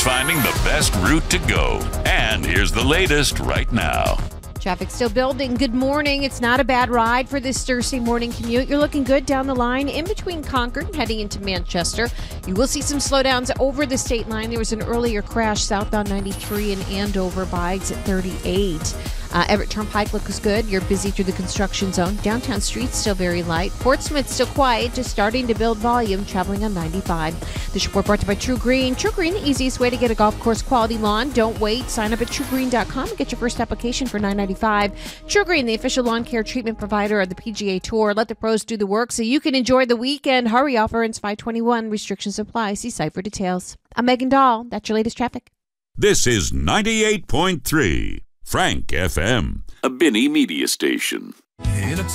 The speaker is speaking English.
finding the best route to go. And here's the latest right now. Traffic still building. Good morning. It's not a bad ride for this Thursday morning commute. You're looking good down the line in between Concord heading into Manchester. You will see some slowdowns over the state line. There was an earlier crash southbound 93 in Andover by exit 38. Everett Turnpike looks good. You're busy through the construction zone. Downtown Street's still very light. Portsmouth still quiet, just starting to build volume, traveling on 95. This report brought to you by True Green. True Green, the easiest way to get a golf course quality lawn. Don't wait. Sign up at TrueGreen.com and get your first application for $9.95. True Green, the official lawn care treatment provider of the PGA Tour. Let the pros do the work so you can enjoy the weekend. Hurry, offer ends 5/21. Restrictions apply. See site for details. I'm Megan Dahl. That's your latest traffic. This is 98.3 Frank FM, a Binney media station. In a